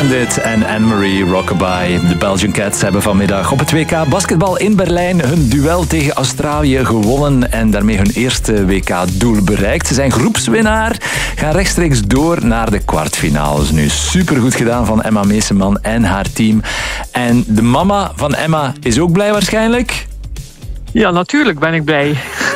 Bandit en Anne-Marie Rockabye. De Belgian Cats hebben vanmiddag op het WK basketbal in Berlijn hun duel tegen Australië gewonnen en daarmee hun eerste WK-doel bereikt. Ze zijn groepswinnaar, gaan rechtstreeks door naar de kwartfinales nu. Supergoed gedaan van Emma Meeseman en haar team. En de mama van Emma is ook blij waarschijnlijk? Ja, natuurlijk ben ik blij.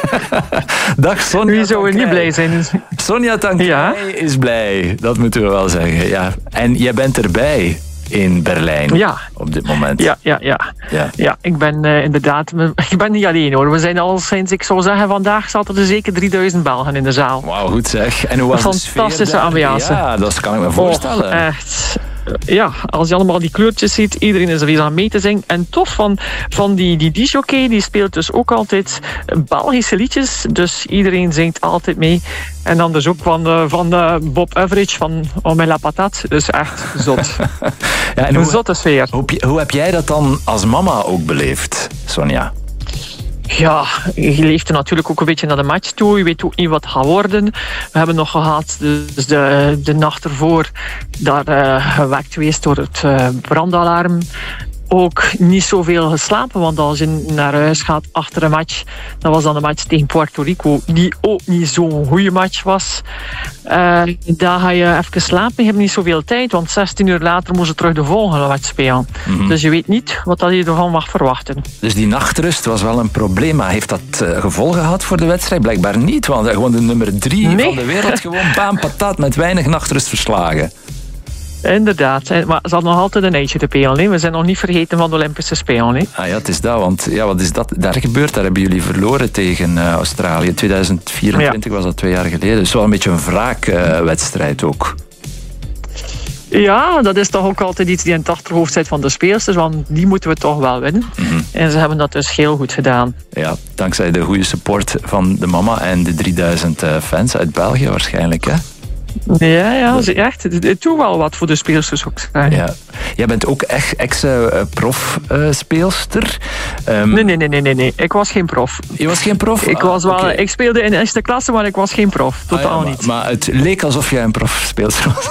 Dag Sonja. Wie zou er niet blij zijn? Sonja Tankij is blij, dat moeten we wel zeggen. Ja. En jij bent erbij in Berlijn op dit moment. Ja, ik ben inderdaad... Ik ben niet alleen hoor. We zijn al sinds, ik zou zeggen, vandaag zaten er zeker 3000 Belgen in de zaal. Wauw, goed zeg. En hoe was de sfeer daar? Fantastische ambiance. Ja, dat kan ik me voorstellen. Echt... Ja, als je allemaal die kleurtjes ziet, iedereen is er weer aan mee te zingen. En tof van die disjockey, die speelt dus ook altijd Belgische liedjes. Dus iedereen zingt altijd mee. En dan dus ook van Bob Average van On met la patate. Dus echt zot. Ja, en een zotte sfeer. Hoe heb jij dat dan als mama ook beleefd, Sonja? Ja, je leeft er natuurlijk ook een beetje naar de match toe. Je weet ook niet wat het gaat worden. We hebben nog gehad, dus de nacht ervoor, daar gewekt geweest door het brandalarm. Ook niet zoveel geslapen, want als je naar huis gaat achter een match, dat was dan de match tegen Puerto Rico, die ook niet zo'n goede match was. Daar ga je even slapen, je hebt niet zoveel tijd, want 16 uur later moest je terug de volgende match spelen. Mm-hmm. Dus je weet niet wat je ervan mag verwachten. Dus die nachtrust was wel een probleem, maar heeft dat gevolgen gehad voor de wedstrijd? Blijkbaar niet, want gewoon de nummer 3 van de wereld, gewoon bam, patat, met weinig nachtrust verslagen. Inderdaad, maar ze hadden nog altijd een eitje te pelen. Hè? We zijn nog niet vergeten van de Olympische Spelen. Hè? Ah ja, het is dat, want wat is dat daar gebeurd? Daar hebben jullie verloren tegen Australië. 2024 was dat 2 jaar geleden. Dus wel een beetje een wraakwedstrijd ook. Ja, dat is toch ook altijd iets die in het achterhoofd zit van de speelsters, want die moeten we toch wel winnen. Mm-hmm. En ze hebben dat dus heel goed gedaan. Ja, dankzij de goede support van de mama en de 3000 fans uit België waarschijnlijk, hè? Ja, echt. Het doet wel wat voor de speelsters ook. Ja. Jij bent ook echt ex-prof-speelster. Nee. Ik was geen prof. Je was geen prof? Ik speelde in de eerste klasse, maar ik was geen prof. Totaal niet. Maar het leek alsof jij een profspeelster was.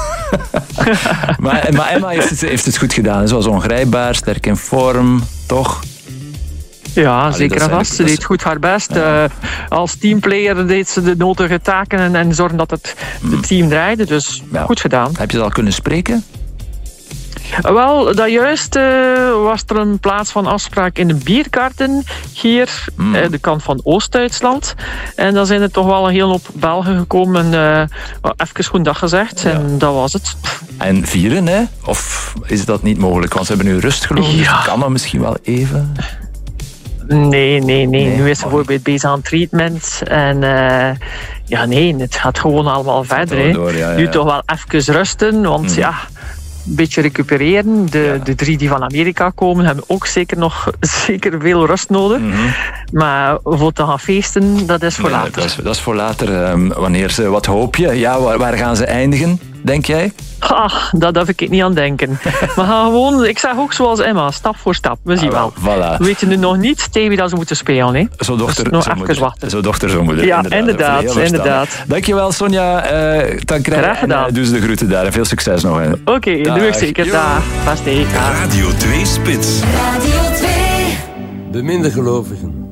maar Emma heeft het goed gedaan. Ze was ongrijpbaar, sterk in vorm, toch? Ja, zeker en vast. Ze deed goed haar best. Ja. Als teamplayer deed ze de nodige taken en zorgde dat het team draaide. Dus goed gedaan. Heb je dat al kunnen spreken? Wel, dat juist was er een plaats van afspraak in de Biergarten hier, de kant van Oost-Duitsland. En daar zijn er toch wel een heel hoop Belgen gekomen en even goedendag gezegd. En dat was het. En vieren, hè? Of is dat niet mogelijk? Want ze hebben nu rust gelopen, dus kan dat misschien wel even... Nee. Nu is ze bijvoorbeeld bezig aan treatment. En het gaat gewoon allemaal verder. Nu toch wel even rusten, want een beetje recupereren. De 3 die van Amerika komen hebben ook zeker veel rust nodig. Mm-hmm. Maar voor te gaan feesten, dat is voor later. Dat is voor later. Wat hoop je? Ja, waar gaan ze eindigen, denk jij? Daar durf ik niet aan denken. We gaan gewoon, ik zeg ook zoals Emma, stap voor stap. We zien wel. Voilà. We weten nu nog niet tegen wie dat ze moeten spelen. Hè? Zo dochter, dus nog even wachten. Zo dochter, zo moeder. Ja, inderdaad. Dankjewel, Sonja. Dan krijg je dus de groeten daar. En veel succes nog. Oké, doe ik zeker. Dag. Vast. Radio 2 Spits. Radio 2. De minder gelovigen.